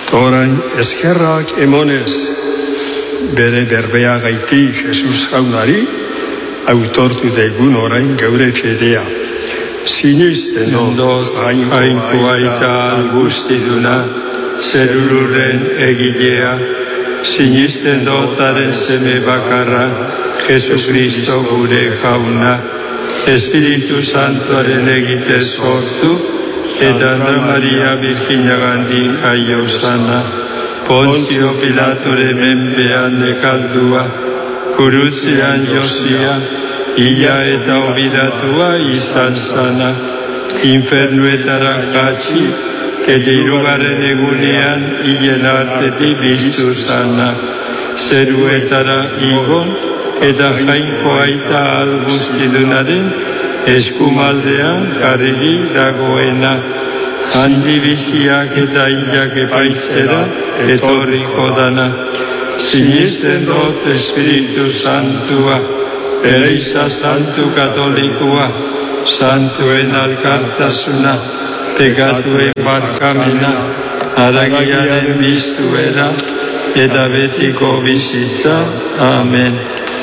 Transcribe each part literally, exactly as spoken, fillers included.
Orain eskerrak emonez bere berbea gaiti Jesus jaunari, autortu daigun orain geure fedea. Sinisten dut jainkoa eta guztiduna, zerurren egilea, sinisten dotaren seme bakarra, Jesucristo gure jauna, Espiritu Santuaren egitez sortu, eta Andra Maria Virginagandik jaio zana, Pontzio Pilatore menpean nekaldua, kurutzean josia, ila eta obiratua izan zana, infernuetara jatzi, eta hirugarren egunean hilen artetik biztu zana, zeruetara igon, eta jainko aita alguztidunaren eskumaldean jarri dagoena, handi biziak eta hilak epaitzera etorriko dana. Sinisten dut Espiritu Santua, Eleiza Santu Katolikoa, Santuen alkartasuna, pekatuen barkamena, haragiaren biztuera, eta betiko bizitza. Amen.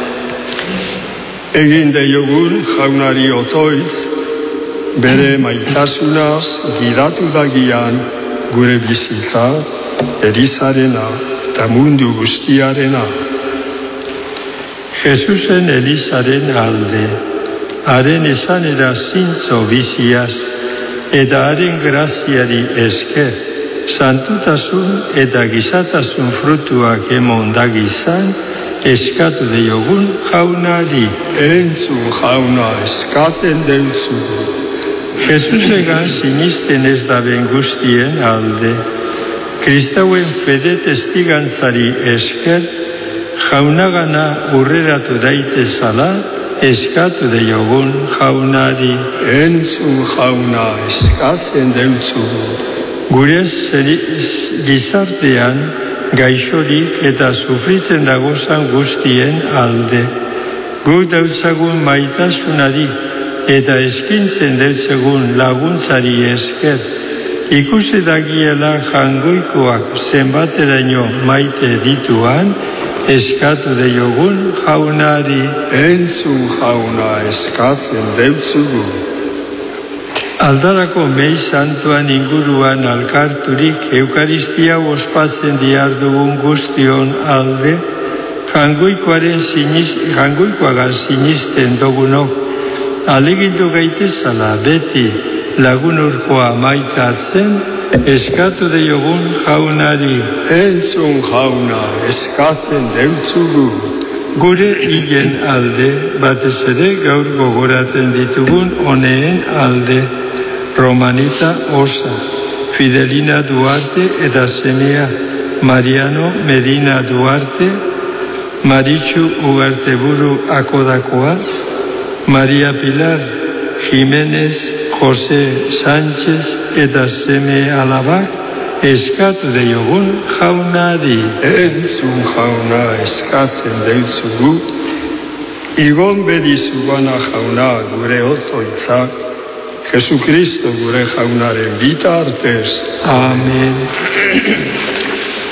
Egin deiogun jaunari otoitz, bere maitasunaz gidatu dagian gure bizitza, Elizarena eta mundu guztiarena. Jesusen Elizaren alde, haren esanera zintzo biziaz, eta haren graziari esker, santutasun eta gizatasun frutuak emon dagizan, eskatu deiogun jaunari. Entzun jauna eskatzen deutzugu. Jesusegan sinisten ez daben guztien alde, Kristauen fede testigantzari esker, jaunagana urreratu daitezala, eskatu deiogun jaunari. Entzun jauna eskatzen deutzugu. Gure gizartean gaixorik eta sufritzen dagozan guztien alde. Guk dautzagun maitasunari eta eskintzen deutzagun laguntzari esker, ikusi dagiela jangoikoak zenbateraino maite dituan, eskatu deiogun jaunari. Entzun jauna eskatzen deutzugu. Aldarako mei santuan inguruan alkarturik Eukaristia ospatzen diardugun guztion alde, jangoikoaren siniz, jangoikoagan sinisten dogunok, alegindu gaitezala beti lagunurkoa maitatzen, eskatu deiogun jaunari. Entzun jauna eskatzen deutzugu. Gure hilen alde, batez ere gaur gogoraten ditugun honeen alde, Romanita Osa, Fidelina Duarte eta semea, Mariano Medina Duarte, Maritxu Ugarteburu Akodakoa, Maria Pilar Jimenez Jose Sánchez eta seme alabak, eskatu deiogun jaunari. Entzun jauna eskatzen deutzugu, igon bedizugana jauna gure otoitzak, Jesukristo gure jaunaren bitartez. Amen.